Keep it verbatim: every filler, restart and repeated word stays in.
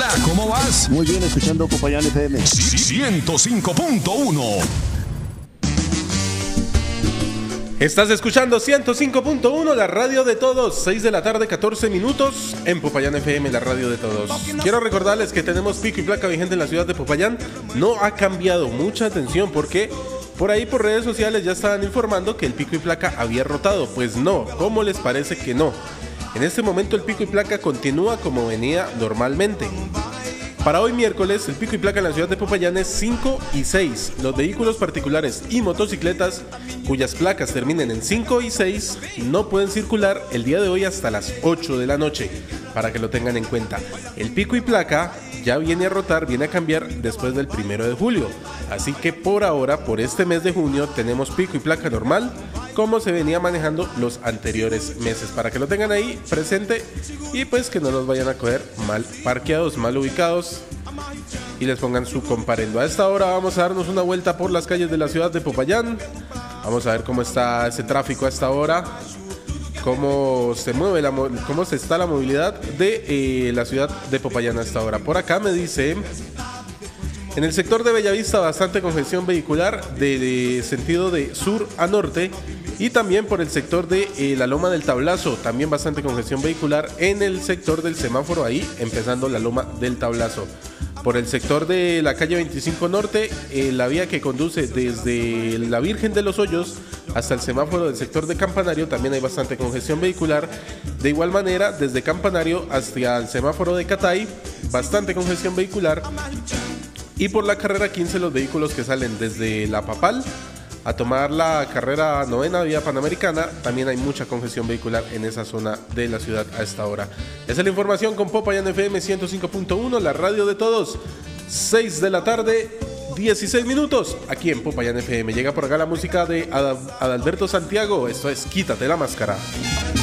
¿cómo vas? Muy bien, escuchando Popayán F M. ciento cinco punto uno. Estás escuchando ciento cinco punto uno, la radio de todos. seis de la tarde, catorce minutos en Popayán F M, la radio de todos. Quiero recordarles que tenemos pico y placa vigente en la ciudad de Popayán. No ha cambiado, mucha atención, porque por ahí por redes sociales ya estaban informando que el pico y placa había rotado. Pues no, ¿cómo les parece que no? En este momento el pico y placa continúa como venía normalmente. Para hoy miércoles, el pico y placa en la ciudad de Popayán es cinco y seis. Los vehículos particulares y motocicletas cuyas placas terminen en cinco y seis no pueden circular el día de hoy hasta las ocho de la noche, para que lo tengan en cuenta. El pico y placa ya viene a rotar, viene a cambiar después del primero de julio. Así que por ahora, por este mes de junio, tenemos pico y placa normal, como se venía manejando los anteriores meses, para que lo tengan ahí presente y pues que no los vayan a coger mal parqueados, mal ubicados y les pongan su comparendo. A esta hora vamos a darnos una vuelta por las calles de la ciudad de Popayán. Vamos a ver cómo está ese tráfico a esta hora, cómo se mueve la, cómo se está la movilidad de eh, la ciudad de Popayán a esta hora. Por acá me dice: en el sector de Bellavista bastante congestión vehicular de, de sentido de sur a norte, y también por el sector de eh, la Loma del Tablazo, también bastante congestión vehicular en el sector del semáforo, ahí empezando la Loma del Tablazo. Por el sector de la calle veinticinco Norte, eh, la vía que conduce desde la Virgen de los Hoyos hasta el semáforo del sector de Campanario, también hay bastante congestión vehicular. De igual manera, desde Campanario hasta el semáforo de Catay, bastante congestión vehicular. Y por la carrera quince, los vehículos que salen desde La Papal a tomar la carrera novena vía Panamericana, también hay mucha congestión vehicular en esa zona de la ciudad a esta hora. Esa es la información con Popayán F M ciento cinco punto uno, la radio de todos. seis de la tarde, dieciséis minutos, aquí en Popayán F M. Llega por acá la música de Ad- Adalberto Santiago. Esto es Quítate la Máscara.